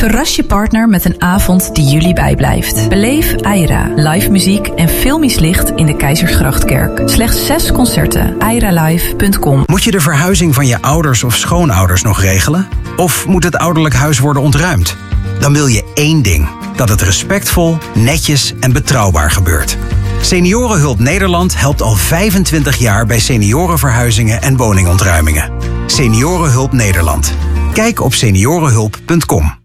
Verras je partner met een avond die jullie bijblijft. Beleef Aira, live muziek en filmisch licht in de Keizersgrachtkerk. Slechts 6 concerten. airalive.com. Moet je de verhuizing van je ouders of schoonouders nog regelen? Of moet het ouderlijk huis worden ontruimd? Dan wil je één ding: dat het respectvol, netjes en betrouwbaar gebeurt. Seniorenhulp Nederland helpt al 25 jaar bij seniorenverhuizingen en woningontruimingen. Seniorenhulp Nederland. Kijk op seniorenhulp.com.